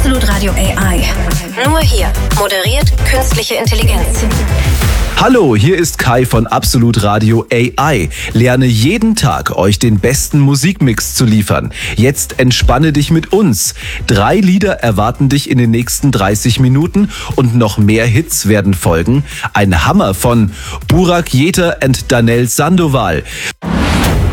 Absolut Radio AI. Nur hier moderiert künstliche Intelligenz. Hallo, hier ist Kai von Absolut Radio AI. Lerne jeden Tag, euch den besten Musikmix zu liefern. Jetzt entspanne dich mit uns. 3 Lieder erwarten dich in den nächsten 30 Minuten und noch mehr Hits werden folgen. Ein Hammer von Burak Yeter und Danel Sandoval.